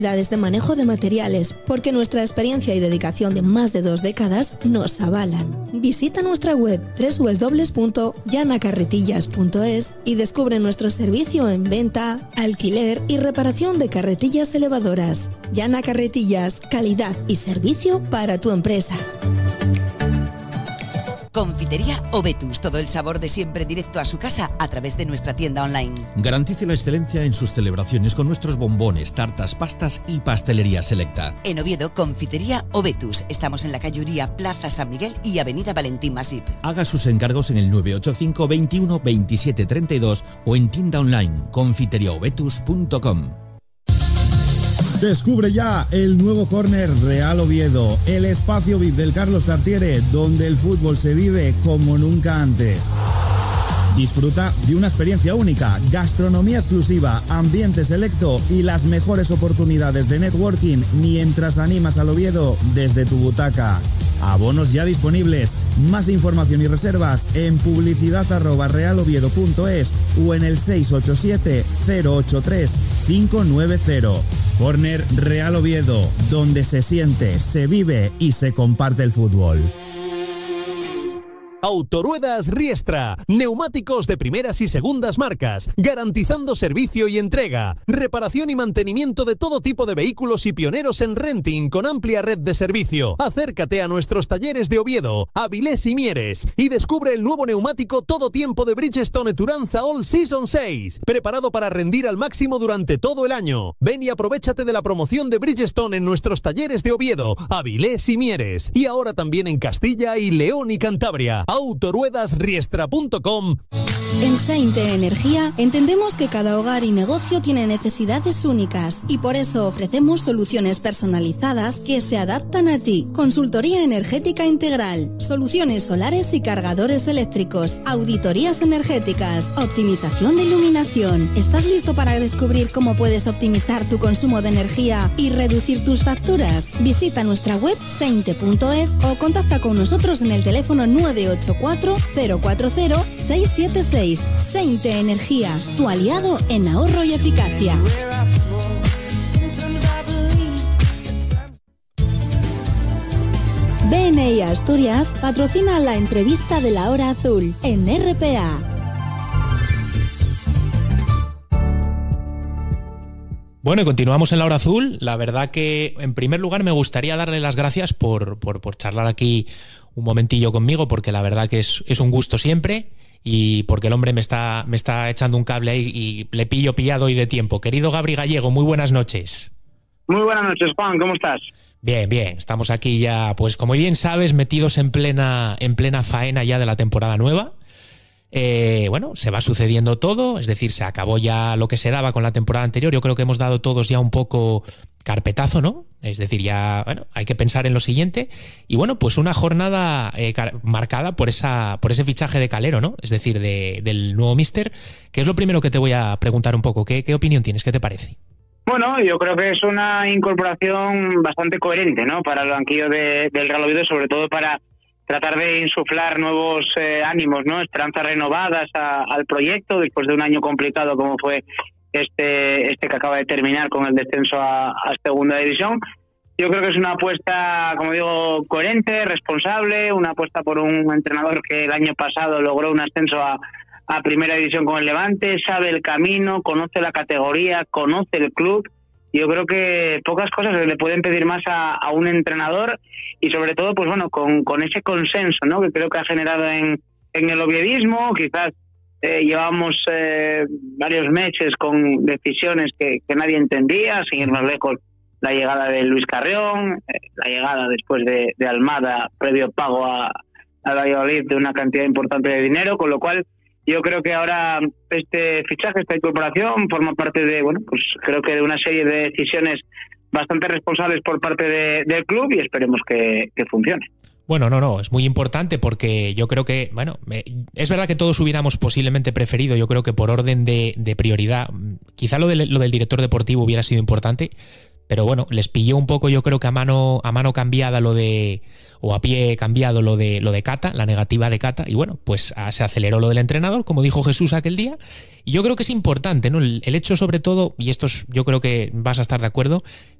de manejo de materiales, porque nuestra experiencia y dedicación de más de 2 décadas nos avalan. Visita nuestra web www.llanacarretillas.es y descubre nuestro servicio en venta, alquiler y reparación de carretillas elevadoras. Llana Carretillas, calidad y servicio para tu empresa. Confitería Obetus, todo el sabor de siempre directo a su casa a través de nuestra tienda online. Garantice la excelencia en sus celebraciones con nuestros bombones, tartas, pastas y pastelería selecta. En Oviedo, Confitería Obetus. Estamos en la calle Uría, Plaza San Miguel y Avenida Valentín Masip. Haga sus encargos en el 985 21 27 32 o en tienda online confiteriaobetus.com. Descubre ya el nuevo córner Real Oviedo, el espacio VIP del Carlos Tartiere, donde el fútbol se vive como nunca antes. Disfruta de una experiencia única, gastronomía exclusiva, ambiente selecto y las mejores oportunidades de networking mientras animas al Oviedo desde tu butaca. Abonos ya disponibles. Más información y reservas en publicidad@realoviedo.es o en el 687 083 590. Corner Real Oviedo, donde se siente, se vive y se comparte el fútbol. Autoruedas Riestra, neumáticos de primeras y segundas marcas, garantizando servicio y entrega, reparación y mantenimiento de todo tipo de vehículos y pioneros en renting con amplia red de servicio. Acércate a nuestros talleres de Oviedo, Avilés y Mieres y descubre el nuevo neumático todo tiempo de Bridgestone Turanza All Season 6, preparado para rendir al máximo durante todo el año. Ven y aprovéchate de la promoción de Bridgestone en nuestros talleres de Oviedo, Avilés y Mieres y ahora también en Castilla y León y Cantabria. Autoruedasriestra.com. En Sainte Energía entendemos que cada hogar y negocio tiene necesidades únicas y por eso ofrecemos soluciones personalizadas que se adaptan a ti. Consultoría energética integral, soluciones solares y cargadores eléctricos, auditorías energéticas, optimización de iluminación. ¿Estás listo para descubrir cómo puedes optimizar tu consumo de energía y reducir tus facturas? Visita nuestra web sainte.es o contacta con nosotros en el teléfono 984 040 676. Sainte Energía, tu aliado en ahorro y eficacia. BNI Asturias patrocina la entrevista de la hora azul en RPA. Bueno, y continuamos en la hora azul. La verdad que, en primer lugar, me gustaría darle las gracias por charlar aquí un momentillo conmigo, porque la verdad que es un gusto siempre y porque el hombre me está echando un cable ahí y le pillo pillado hoy de tiempo. Querido Gabri Gallego, muy buenas noches. Muy buenas noches, Juan, ¿cómo estás? Bien, bien, estamos aquí ya, pues como bien sabes, metidos en plena faena ya de la temporada nueva. Bueno, se va sucediendo todo, es decir, se acabó ya lo que se daba con la temporada anterior. Yo creo que hemos dado todos ya un poco carpetazo, ¿no? Es decir, ya, bueno, hay que pensar en lo siguiente. Y bueno, pues una jornada marcada por ese fichaje de Calero, ¿no? Es decir, del nuevo míster, que es lo primero que te voy a preguntar un poco. ¿Qué opinión tienes? ¿Qué te parece? Bueno, yo creo que es una incorporación bastante coherente, ¿no? Para el banquillo del Real Oviedo, sobre todo para tratar de insuflar nuevos ánimos, ¿no? Esperanzas renovadas al proyecto después de un año complicado como fue este que acaba de terminar con el descenso a segunda división. Yo creo que es una apuesta, como digo, coherente, responsable, una apuesta por un entrenador que el año pasado logró un ascenso a primera división con el Levante, sabe el camino, conoce la categoría, conoce el club. Yo creo que pocas cosas se le pueden pedir más a un entrenador y sobre todo, pues bueno, con ese consenso, ¿no? Que creo que ha generado en el oviedismo. Quizás llevamos varios meses con decisiones que nadie entendía, sin ir más lejos, la llegada de Luis Carrión, la llegada después de Almada, previo pago a Valladolid de una cantidad importante de dinero, con lo cual yo creo que ahora este fichaje, esta incorporación, forma parte de, bueno, pues creo que de una serie de decisiones bastante responsables por parte del club y esperemos que funcione. Bueno, no, es muy importante porque yo creo que, bueno, es verdad que todos hubiéramos posiblemente preferido, yo creo que por orden de prioridad, quizá lo del director deportivo hubiera sido importante, pero bueno, les pilló un poco, yo creo que a mano cambiada o a pie cambiado lo de Cata, la negativa de Cata, y bueno, pues se aceleró lo del entrenador, como dijo Jesús aquel día, y yo creo que es importante, ¿no? El hecho sobre todo, y esto yo creo que vas a estar de acuerdo,